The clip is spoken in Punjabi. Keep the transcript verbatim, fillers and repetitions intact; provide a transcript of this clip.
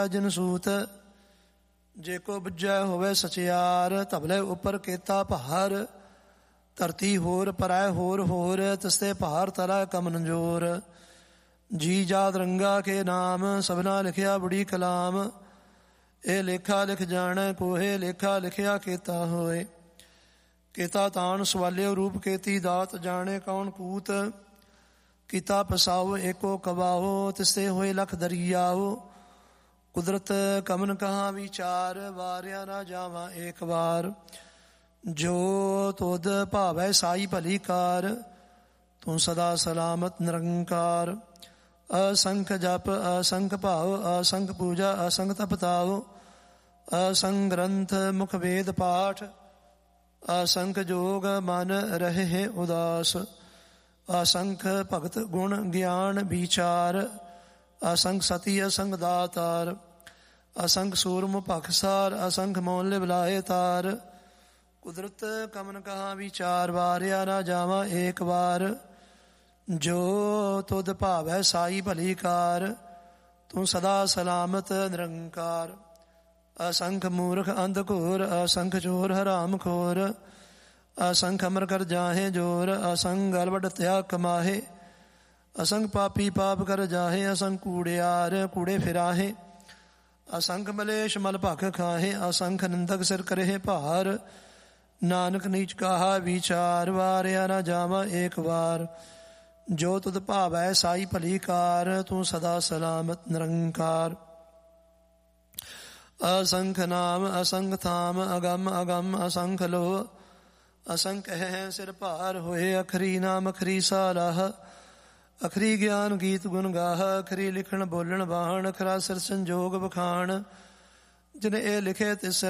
ਜਨ ਸੂਤ। ਜੇ ਕੋ ਬੁੱਝੈ ਹੋਵੇ ਸਚਿਆਰ, ਧਬਲੇ ਉੱਪਰ ਕੀਤਾ ਭਾਰ। ਧਰਤੀ ਹੋਰ ਪਰੈ ਹੋਰ ਹੋਰ, ਤਿਸਤੇ ਭਾਰ ਤਰੈ ਕਮਨ ਜੋਰ। ਜੀ ਜਾਤ ਰੰਗਾ ਕੇ ਨਾਮ, ਸਭਨਾ ਲਿਖਿਆ ਬੜੀ ਕਲਾਮ। ਇਹ ਲੇਖਾ ਲਿਖ ਜਾਣੈ ਕੋਹੇ, ਲੇਖਾ ਲਿਖਿਆ ਕੀਤਾ ਹੋਏ। ਕੀਤਾ ਤਾਣ ਸਵਾਲਿਓ ਰੂਪ ਕੀਤੀ, ਦਾਤ ਜਾਣੇ ਕੌਣ ਕੂਤ। ਕੀਤਾ ਪਸਾਓ ਏਕੋ ਕਬਾਓ, ਤਿਸਤੇ ਹੋਏ ਲਖ ਦਰਿਆਓ। ਕੁਦਰਤ ਕਮਨ ਕਹਾਂ ਵਿਚਾਰ, ਵਾਰਿਆ ਨਾ ਜਾਵਾਂ ਏਕ ਵਾਰ। ਜੋ ਤੁਧ ਭਾਵੈ ਸਾਈ ਭਲੀ ਕਾਰ, ਤੂੰ ਸਦਾ ਸਲਾਮਤ ਨਿਰੰਕਾਰ। ਅਸੰਖ ਜਪ ਅਸੰਖ ਭਾਵ, ਅਸੰਖ ਪੂਜਾ ਅਸੰਖ ਤਪਤਾਓ। ਅਸੰਖ ਗ੍ਰੰਥ ਮੁਖ ਵੇਦ ਪਾਠ, ਅਸੰਖ ਜੋਗ ਮਨ ਰਹੇ ਉਦਾਸ। ਅਸੰਖ ਭਗਤ ਗੁਣ ਗਿਆਨ ਵਿਚਾਰ, ਅਸੰਖ ਸਤੀ ਅਸੰਖ ਦਾਤਾਰ। ਅਸੰਖ ਸੂਰਮ ਭਖਸਾਰ, ਅਸੰਖ ਮੋਲ ਬੁਲਾਏ ਤਾਰ। ਕੁਦਰਤ ਕਮਨ ਕਹਾਂ ਵਿਚਾਰ, ਵਾਰਿਆ ਨਾ ਜਾਵਾਂ ਏਕ ਵਾਰ। ਜੋ ਤੁਧ ਭਾਵੈ ਸਾਈ ਭਲੀ ਕਾਰ, ਤੂੰ ਸਦਾ ਸਲਾਮਤ ਨਿਰੰਕਾਰ। ਅਸੰਖ ਮੂਰਖ ਅੰਧ ਘੋਰ, ਅਸੰਖ ਚੋਰ ਹਰਾਮ ਖੋਰ। ਅਸੰਖ ਅਮਰ ਕਰ ਜਾਹੇ ਜੋਰ, ਅਸੰਖ ਗਲਵਡ ਤਿਆ ਕਮਾਹੇ। ਅਸੰਖ ਪਾਪੀ ਪਾਪ ਕਰ ਜਾਹੇ, ਅਸੰਖ ਕੂੜਿਆਰ ਕੂੜੇ ਫਿਰਾਹੇ। ਅਸੰਖ ਮਲੇਸ਼ ਮਲ ਭਖ ਖਾਹੇ, ਅਸੰਖ ਨਿੰਦਕ ਸਿਰ ਕਰੇ ਭਾਰ। ਨਾਨਕ ਨੀਚ ਕਾਹਾ ਵਿਚਾਰ, ਵਾਰਿਆ ਨਾ ਜਾਵਾਂ ਏਕ ਵਾਰ। ਜੋ ਤੁਧ ਭਾਵੈ ਸਾਈ ਭਲੀ ਕਾਰ, ਤੂੰ ਸਦਾ ਸਲਾਮਤ ਨਿਰੰਕਾਰ। ਅਸੰਖ ਨਾਮ ਅਸੰਖ ਥਾਮ, ਅਗੰਮ ਅਗੰਮ ਅਸੰਖ ਲੋ। ਅਸੰਖ ਹੈ ਸਿਰ ਭਾਰ ਹੋਏ, ਅਖਰੀ ਨਾਮ ਅਖਰੀ ਸਾਲਾਹ। ਅਖਰੀ ਗਿਆਨ ਗੀਤ ਗੁਣ ਗਾਹ, ਅਖਰੀ ਲਿਖਣ ਬੋਲਣ ਵਾਹਣ। ਅਖਰਾ ਸਿਰ ਸੰਜੋਗ ਬਖਾਣ, ਜਿਨ ਇਹ ਲਿਖੇ ਤਿਸ